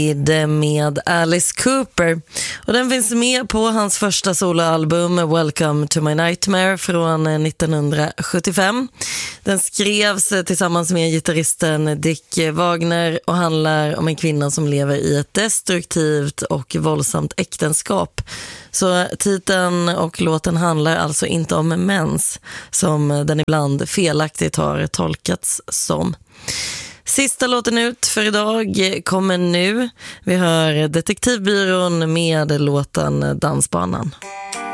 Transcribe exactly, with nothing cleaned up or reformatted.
med Alice Cooper, och den finns med på hans första soloalbum Welcome to My Nightmare från nittonhundrasjuttiofem. Den skrevs tillsammans med gitarristen Dick Wagner och handlar om en kvinna som lever i ett destruktivt och våldsamt äktenskap. Så titeln och låten handlar alltså inte om mens, som den ibland felaktigt har tolkats som. Sista låten ut för idag kommer nu. Vi hör Detektivbyrån med låten Dansbanan.